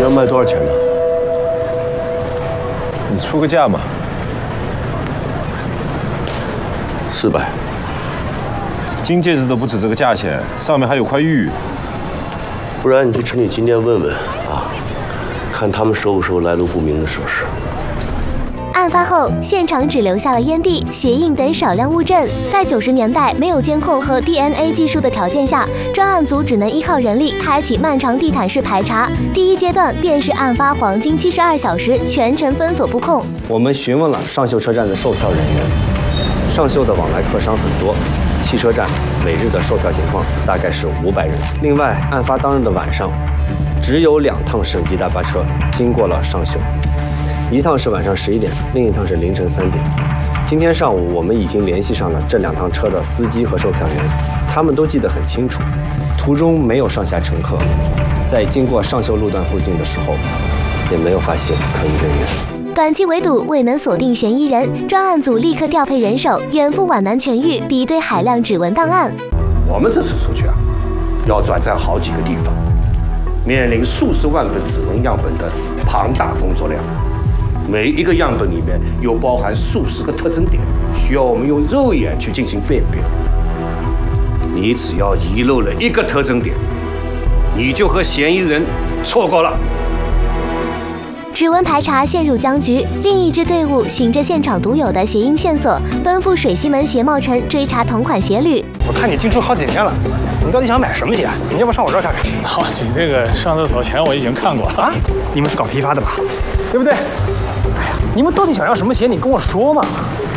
要卖多少钱呢？ 你出个价嘛。 400。 金戒指都不止这个价钱，上面还有块玉。 不然你去城里金店问问啊，看他们收不收来路不明的首饰。 案发后，现场只留下了烟蒂、鞋印等少量物证。在90年代没有监控和 DNA 技术的条件下，专案组只能依靠人力开启漫长地毯式排查。第一阶段便是案发黄金72小时，全程封锁布控。 我们询问了上秀车站的售票人员，上秀的往来客商很多，汽车站每日的售票情况大概是500人次。另外，案发当日的晚上，只有2趟省级大巴车经过了上秀。一趟是晚上11点，另一趟是凌晨3点。今天上午，我们已经联系上了这2趟车的司机和售票员，他们都记得很清楚，途中没有上下乘客，在经过上秀路段附近的时候，也没有发现可疑人员。 短期围堵未能锁定嫌疑人，专案组立刻调配人手，远赴皖南全域比对海量指纹档案。 我们这次出去啊，要转战好几个地方，面临数十万份指纹样本的庞大工作量。每一个样本里面又包含数十个特征点，需要我们用肉眼去进行辨别。你只要遗漏了一个特征点，你就和嫌疑人错过了。 指纹排查陷入僵局，另一支队伍循着现场独有的鞋印线索，奔赴水西门鞋帽城追查同款鞋履。 我看你进出好几天了，你到底想买什么鞋？你要不上我这儿看看？ 好，你这个上厕所前我已经看过了啊！你们是搞批发的吧？对不对？哎呀，你们到底想要什么鞋？你跟我说嘛。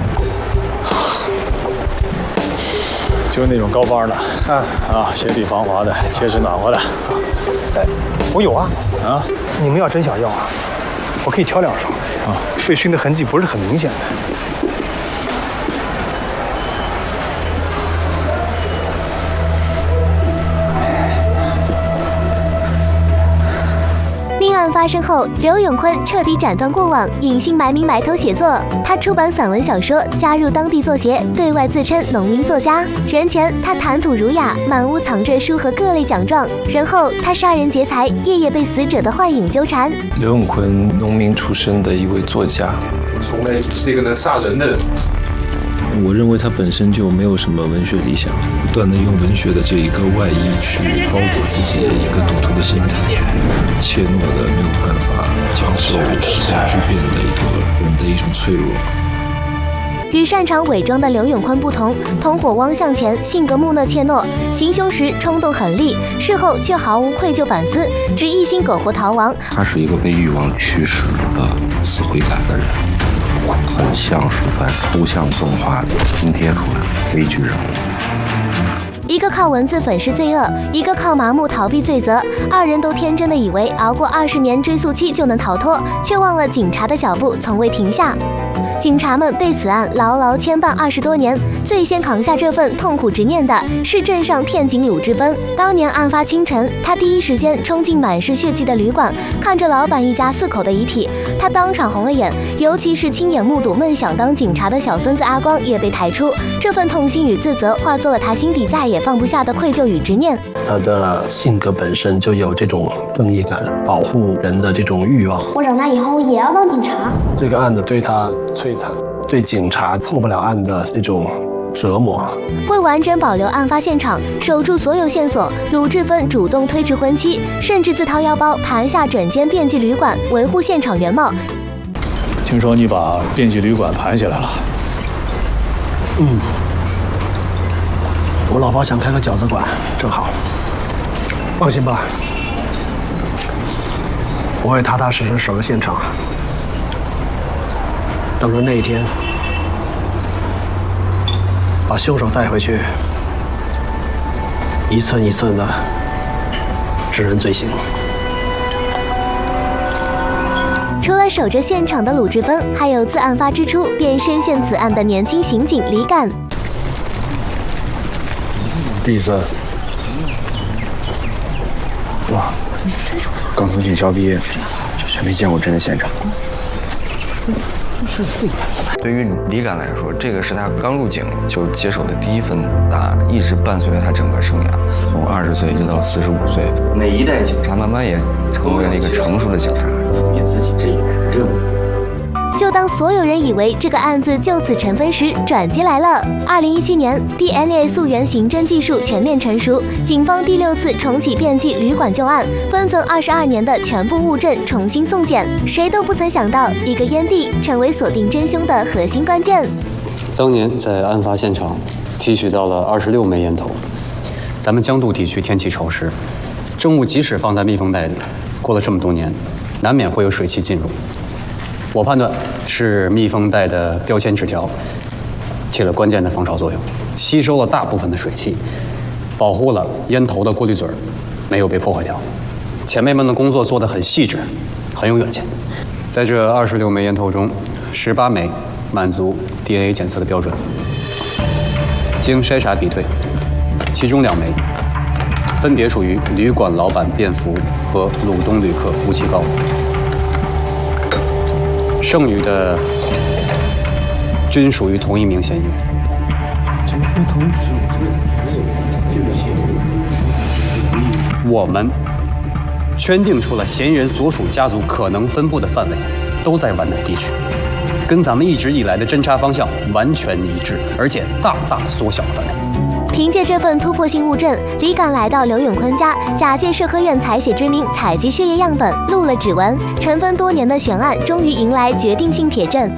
就那种高帮的，鞋底防滑的，结实暖和的。 哎，我有啊。 啊， 你们要真想要啊，我可以挑2双。啊，被熏的痕迹不是很明显的。 案发生后，刘永坤彻底斩断过往，隐姓埋名埋头写作。他出版散文小说，加入当地作协，对外自称农民作家。人前他谈吐儒雅，满屋藏着书和各类奖状；人后他杀人劫财，夜夜被死者的幻影纠缠。 刘永坤，农民出身的一位作家， 从来是一个能杀人的人。 我认为他本身就没有什么文学理想，不断的用文学的这一个外衣去包裹自己的一个赌徒的心态，怯懦的没有办法承受时代巨变的一个人的一种脆弱。 与擅长伪装的刘永坤不同，同伙汪向前性格木讷怯懦，行凶时冲动狠戾，事后却毫无愧疚反思，只一心苟活逃亡。 他是一个被欲望驱使的死悔改的人。很像是在图像动画里拼贴出来的悲剧人物。 一个靠文字粉饰罪恶，一个靠麻木逃避罪责。2人都天真的以为熬过20年追诉期就能逃脱，却忘了警察的脚步从未停下。警察们被此案牢牢牵绊20多年，最先扛下这份痛苦执念的是镇上片警鲁志芬。当年案发清晨，他第一时间冲进满是血迹的旅馆，看着老板一家4口的遗体，他当场红了眼。尤其是亲眼目睹梦想当警察的小孙子阿光也被抬出，这份痛心与自责化作了他心底再也放不下的愧疚与执念。 他的性格本身就有这种正义感，保护人的这种欲望。 我长大以后也要当警察。 这个案子对他摧残，对警察破不了案的那种折磨。 为完整保留案发现场，守住所有线索，鲁志芬主动推迟婚期，甚至自掏腰包盘下整间遍迹旅馆，维护现场原貌。 听说你把遍迹旅馆盘下来了？ 我老婆想开个饺子馆，正好。放心吧，我会踏踏实实守着现场，等着那一天，把凶手带回去，一寸一寸的指认罪行。 除了守着现场的鲁志芬，还有自案发之初便深陷此案的年轻刑警李敢。 第一次，哇，刚从警校毕业，还没见过真的现场。 是最。 对于李敢来说，这个是他刚入警就接手的第一份大案，一直伴随着他整个生涯，从20岁一直到45岁。每一代警察慢慢也成为了一个成熟的警察，以自己这一代的任务。 就当所有人以为这个案子就此尘封时，转机来了。2017年 ，DNA 溯源刑侦技术全面成熟，警方第6次重启遍迹旅馆旧案，封存22年的全部物证重新送检。谁都不曾想到，一个烟蒂成为锁定真凶的核心关键。 当年在案发现场提取到了26枚烟头。咱们江都地区天气潮湿，证物即使放在密封袋里，过了这么多年，难免会有水汽进入。我判断是密封袋的标签纸条起了关键的防潮作用，吸收了大部分的水汽，保护了烟头的过滤嘴没有被破坏掉。前辈们的工作做得很细致，很有远见。在这26枚烟头中，18枚满足 DNA 检测的标准，经筛查比对，其中2枚分别属于旅馆老板便服和鲁东旅客吴其高。剩余的均属于同一名嫌疑人。 怎么说同一？ 我们圈定出了嫌疑人所属家族可能分布的范围，都在皖南地区，跟咱们一直以来的侦查方向完全一致，而且大大缩小了范围。 凭借这份突破性物证，李敢来到刘永坤家，假借社科院采血之名采集血液样本，录了指纹。尘封多年的悬案终于迎来决定性铁证。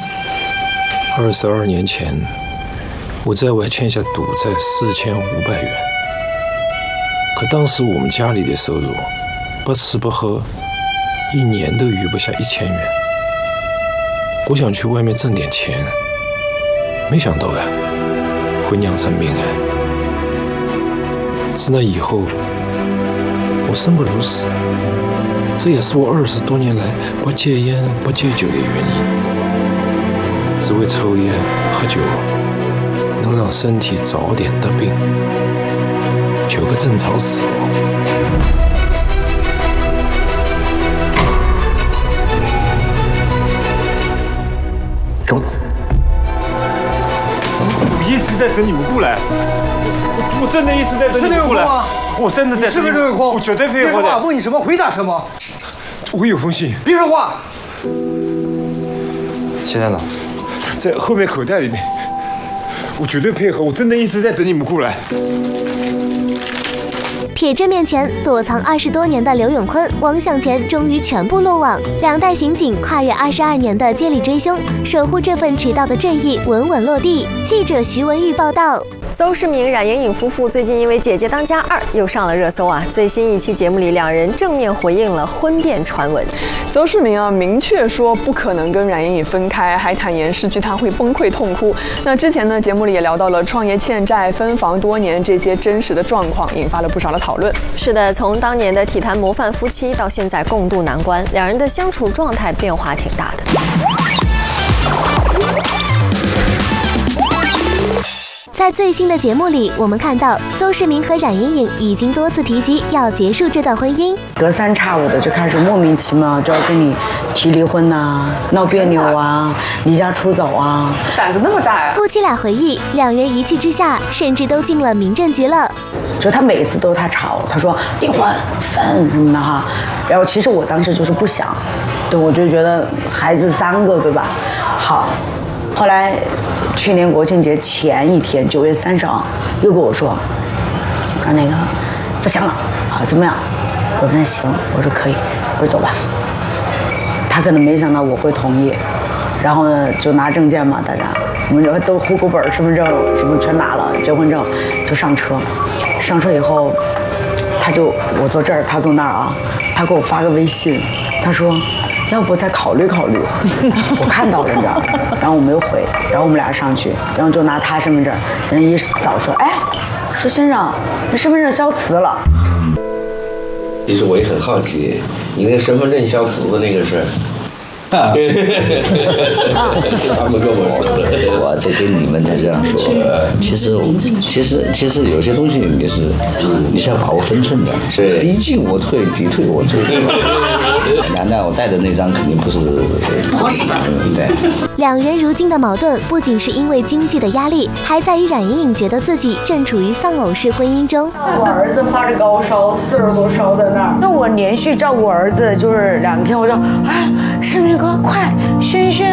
22年前，我在外欠下赌债4500元，可当时我们家里的收入不吃不喝，1年都余不下1000元。我想去外面挣点钱，没想到呀，会酿成命案。自那以后，我生不如死，这也是我20多年来不戒烟不戒酒的原因。只为抽烟喝酒能让身体早点得病，求个正常死亡。 中。 我一直在等你们过来，我真的一直在等你们过来。我真的在等你们。是不是刘永坤？我绝对配合的。 问你什么回答什么。 我有封信。 别说话。 现在呢？在后面口袋里面。我绝对配合，我真的一直在等你们过来。 铁证面前，躲藏20多年的刘永坤、王向前终于全部落网。2代刑警跨越22年的接力追凶，守护这份迟到的正义稳稳落地。记者徐文玉报道。 邹市明、冉莹颖夫妇最近因为《姐姐当家2》又上了热搜啊！最新一期节目里，2人正面回应了婚变传闻。 邹市明明确说不可能跟冉莹颖分开，还坦言失去她会崩溃痛哭。那之前呢，节目里也聊到了创业欠债、分房多年这些真实的状况，引发了不少的讨论。 是的，从当年的体坛模范夫妻到现在共度难关，2人的相处状态变化挺大的。 在最新的节目里，我们看到邹市明和冉莹颖已经多次提及要结束这段婚姻， 隔三差五的就开始莫名其妙就要跟你提离婚呐、闹别扭啊、离家出走啊， 胆子那么大呀！ 夫妻俩回忆，2人一气之下，甚至都进了民政局了。 就他每一次都是他吵，他说离婚分什么的哈，然后其实我当时就是不想，对，我就觉得孩子3个对吧？好，后来。去年国庆节前一天，9月30号，又跟我说那个不行了啊，怎么样？我说那行，我说可以，我说走吧。他可能没想到我会同意，然后呢就拿证件嘛，大家我们就都户口本、身份证什么全拿了，结婚证就上车。上车以后，他就我坐这儿，他坐那儿啊，他给我发个微信，他说。要不再考虑考虑，我看到了这儿，然后我没有回，然后我们俩上去，然后就拿他身份证，人一扫说，哎，说先生，你身份证消磁了。 其实我也很好奇，你那个身份证消磁的那个事儿。是他们跟我说的， 我就跟你们才这样说。其实有些东西你是要把握分寸的。对，敌进我退，敌退我追。 那我带的那张肯定不是不合适的。对。 两人如今的矛盾不仅是因为经济的压力，还在于冉莹颖觉得自己正处于丧偶式婚姻中。 我儿子发着高烧，40多烧在那儿，那我连续照顾儿子就是2天，我说啊，世明哥快，轩轩